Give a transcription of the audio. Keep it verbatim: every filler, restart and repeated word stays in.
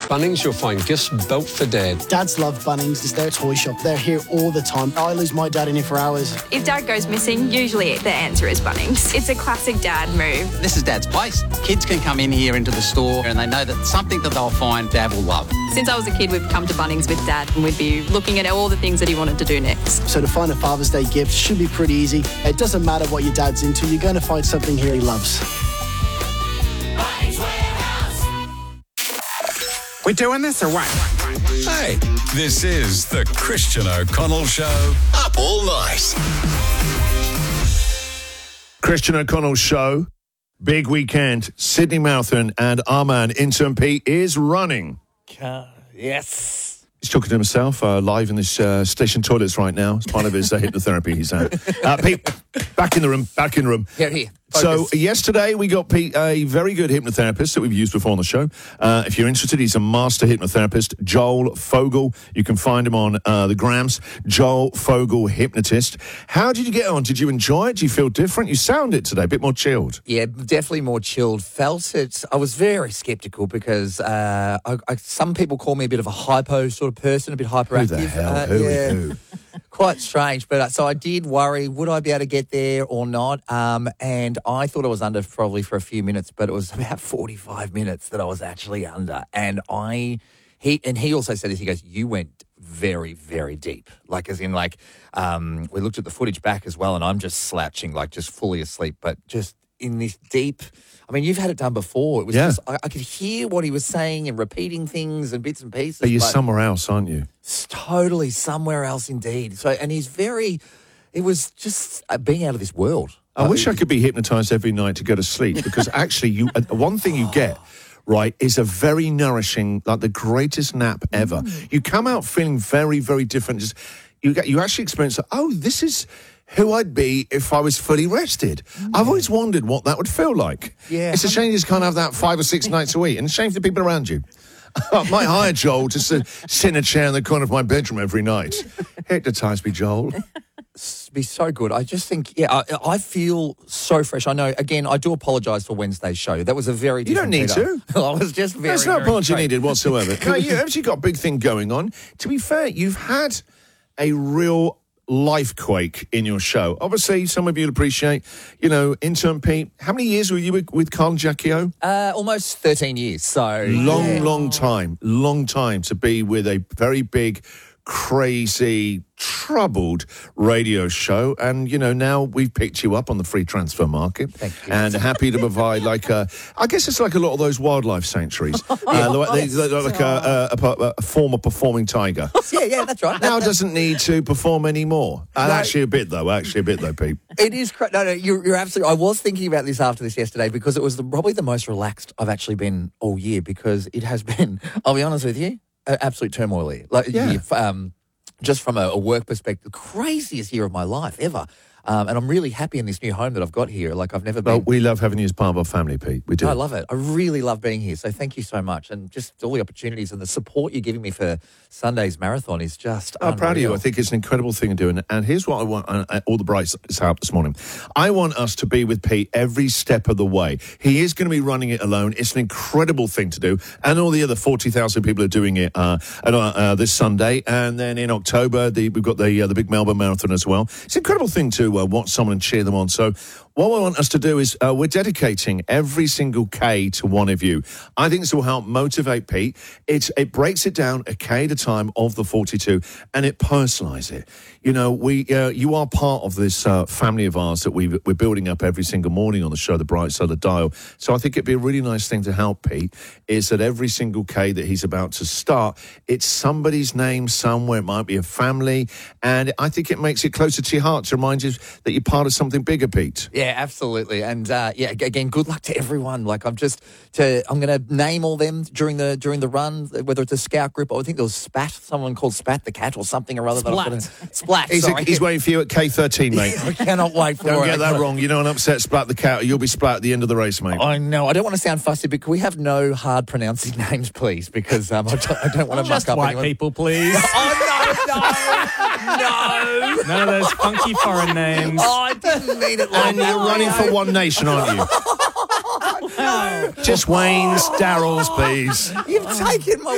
Bunnings, you'll find gifts built for Dad. Dads love Bunnings. It's their toy shop. They're here all the time. I lose my dad in here for hours. If Dad goes missing, usually the answer is Bunnings. It's a classic Dad move. This is Dad's place. Kids can come in here into the store and they know that something that they'll find Dad will love. Since I was a kid, we've come to Bunnings with Dad and we'd be looking at all the things that he wanted to do next. So to find a Father's Day gift should be pretty easy. It doesn't matter what your dad's into. You're going to find something here he loves. We doing this or what? Hey, this is the Christian O'Connell Show. Up all night. Christian O'Connell Show. Big weekend. Sydney Marathon and our man, Intern Pete, is running. Uh, yes. He's talking to himself uh, live in this uh, station toilets right now. It's part of his uh, hypnotherapy he's had. Uh, Pete, back in the room, back in the room. Here, here. Focus. So yesterday we got Pete, a very good hypnotherapist that we've used before on the show. Uh, if you're interested, he's a master hypnotherapist, Joel Fogel. You can find him on uh, the grams, Joel Fogel Hypnotist. How did you get on? Did you enjoy it? Do you feel different? You sound it today, a bit more chilled. Yeah, definitely more chilled. Felt it. I was very sceptical because uh, I, I, some people call me a bit of a hypo sort of person, a bit hyperactive. Who the hell? Uh, who, yeah. who? Quite strange, but uh, so I did worry, would I be able to get there or not? Um, and I thought I was under probably for a few minutes, but it was about forty-five minutes that I was actually under. And I, he, and he also said this, he goes, you went very, very deep. Like, as in, like, um, we looked at the footage back as well, and I'm just slouching, like, just fully asleep, but just in this deep, I mean, you've had it done before. It was yeah. just, I, I could hear what he was saying and repeating things and bits and pieces. But you're but somewhere else, aren't you? It's totally somewhere else indeed. So, and he's very, it was just uh, being out of this world. I uh, wish I could be hypnotised every night to go to sleep because actually, you uh, one thing you get, right, is a very nourishing, like the greatest nap ever. Mm. You come out feeling very, very different. Just you get, you actually experience, oh, this is who I'd be if I was fully rested. Mm. I've always wondered what that would feel like. Yeah, it's a shame you just can't have that five or six nights a week, and a shame for the people around you. I might hire Joel to sit, sit in a chair in the corner of my bedroom every night. Hypnotise me, Joel. Be so good. I just think, yeah, I, I feel so fresh. I know, again, I do apologise for Wednesday's show. That was a very You don't need Peter. to. I was just very, There's no very apology straight. needed whatsoever. No, you've actually got a big thing going on. To be fair, you've had a real life quake in your show. Obviously, some of you will appreciate, you know, Intern Pete, how many years were you with, with Carl Jacquio? Uh, almost thirteen years, so... Long, yeah. long time. Long time to be with a very big, crazy, troubled radio show. And, you know, now we've picked you up on the free transfer market. Thank you. And happy to provide, like, a, I guess it's like a lot of those wildlife sanctuaries. uh, they, they, they're like a, a, a former performing tiger. Yeah, yeah, that's right. Now doesn't need to perform anymore. And No. actually a bit, though. Actually a bit, though, Pete. It is... Cra- no, no, you're, you're absolutely... I was thinking about this after this yesterday because it was the, probably the most relaxed I've actually been all year because it has been, I'll be honest with you, an absolute turmoil here. Like, Yeah. if, um, just from a, a work perspective, the craziest year of my life ever. Um, and I'm really happy in this new home that I've got here. Like, I've never been... Well, we love having you as part of our family, Pete. We do. No, I love it. I really love being here. So thank you so much. And just all the opportunities and the support you're giving me for Sunday's marathon is just I'm proud of you. unreal. I think it's an incredible thing to do. And, and here's what I want, uh, all the brights out this morning. I want us to be with Pete every step of the way. He is going to be running it alone. It's an incredible thing to do. And all the other forty thousand people are doing it uh, uh, uh, this Sunday. And then in October, the, we've got the uh, the big Melbourne Marathon as well. It's an incredible thing to uh, watch someone and cheer them on. So what I want us to do is uh, we're dedicating every single K to one of you. I think this will help motivate Pete. It's, it breaks it down a K at a time of the forty-two and it personalises it. You know, we uh, you are part of this uh, family of ours that we, we're building up every single morning on the show, The Bright Side of the Dial. So I think it'd be a really nice thing to help Pete is that every single K that he's about to start, it's somebody's name somewhere. It might be a family. And I think it makes it closer to your heart to remind you that you're part of something bigger, Pete. Yeah, absolutely. And uh, yeah, again, good luck to everyone. Like I'm just to I'm going to name all them during the during the run, whether it's a scout group or I think there was Spat, someone called Spat the cat or something or other. Splat. That I've got to, Splat. He's, sorry. he's waiting for you at K thirteen, mate. I cannot wait for Don't it. get that wrong. You don't upset Splat the cat. You'll be Splat at the end of the race, mate. I know. I don't want to sound fussy, but can we have no hard pronouncing names, please? Because um, I, don't, I don't want to Just muck up white anyone. people, please. Oh, no, no, no. None of those funky foreign names. Oh, I didn't mean it like And that. you're running for One Nation, aren't you? No. Just Wayne's, Daryl's, please. You've taken my